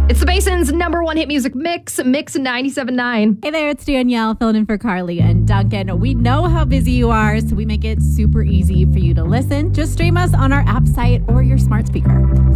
It's the Basin's number one hit music mix, Mix 97.9. Hey there, it's Danielle filling in for Carly and Duncan. We know how busy you are, so we make it super easy for you to listen. Just stream us on our app site or your smart speaker.